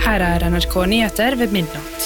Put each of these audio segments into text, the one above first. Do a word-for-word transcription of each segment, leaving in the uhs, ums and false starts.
Her er N R K Nyheter ved midnatt.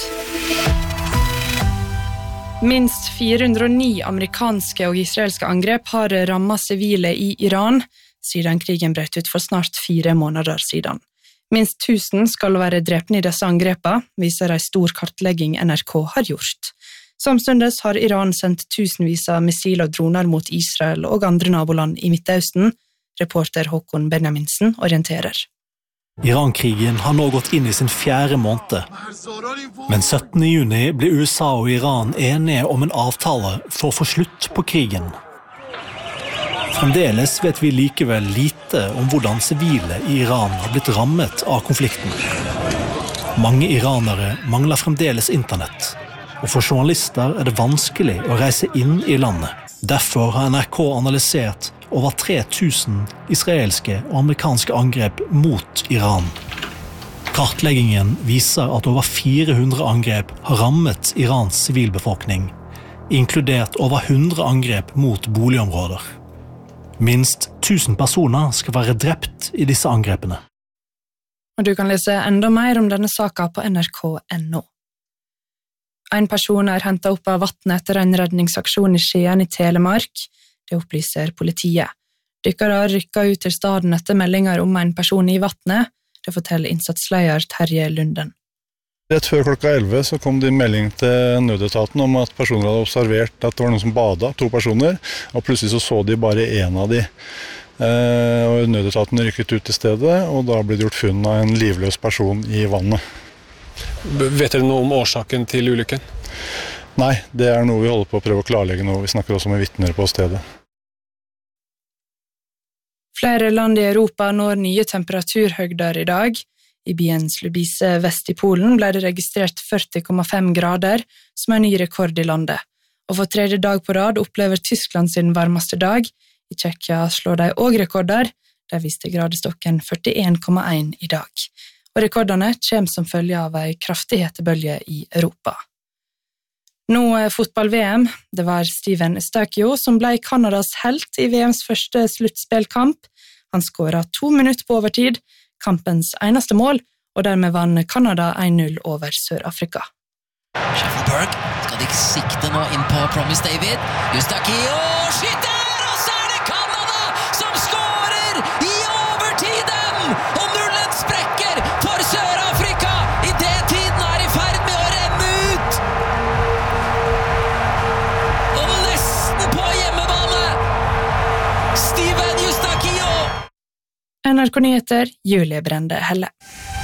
Minst fire hundre og ni amerikanske og israelske angrep har rammet sivile i Iran, siden krigen brøt ut for snart fire måneder siden. Minst tusen skal være drepne i disse angrepene, viser en stor kartlegging N R K har gjort. Samstundes har Iran sendt tusenvis av missil og droner mot Israel og andre naboland i Midtøsten. Reporter Håkon Benjaminsen orienterer. Iran-krigen har nå gått inn i sin fjerde måned. Men syttende juni ble U S A og Iran enige om en avtale for å få slutt på krigen. Fremdeles vet vi likevel lite om hvordan sivile i Iran har blitt rammet av konflikten. Mange iranere mangler fremdeles internett, og for journalister er det vanskelig å reise inn i landet. Derfor har N R K analysert over tre tusen israelske og amerikanske angrep mot Iran. Kartleggingen viser at over fire hundre angrep har rammet Irans sivilbefolkning, inkludert over hundre angrep mot boligområder. Minst tusen personer skal være drept i disse angrepene. Og du kan lese enda mer om denne saken på N R K punktum N O. En person er hentet opp av vattnet etter en redningsaksjon i Skien i Telemark. Det opplyser politiet. Dykkere rykket ut til staden etter meldinger om en person i vattnet. Det forteller innsatsleder Terje Lunden. Rett før klokka elleve så kom det en melding til nødetaten om at personer hadde observert at det var noen som badet, to personer, og plutselig så så de bare en av de. Eh, og nødetaten rykket ut til stedet, og da ble det gjort funn av en livløs person i vannet. Vet dere noe om årsaken til ulykken? Nei, det er noe vi holder på å prøve å klarlegge nå. Vi snakker også med vitner på stedet. Flere land i Europa når nye temperaturhøgder i dag. I byen Slubice vest i Polen ble det registrert førti komma fem grader, som er ny rekord i landet. Og for tredje dag på rad opplever Tyskland sin varmeste dag. I Tsjekkia slår de også rekorder. Der viste gradestokken førtien komma en i dag. Og rekordene kommer som følge av en kraftig hetebølge i Europa. Nå er fotball-V M. Det var Steven Eustáquio som ble Kanadas helt i V Ms første sluttspillkamp. Han skåret to minutter på overtid, kampens eneste mål, og dermed vann Kanada en null over Sør-Afrika. Schaffelberg skal de sikte nå inn på Promise David. Eustáquio skyter, og så er det Kanada som skårer i overtiden! Og nullen sprekker for Sør-Afrika i det tiden er i ferd med å renne ut! Og nesten på hjemmebane! Steven Eustáquio! N R K Nyheter, Julie Brende Helle.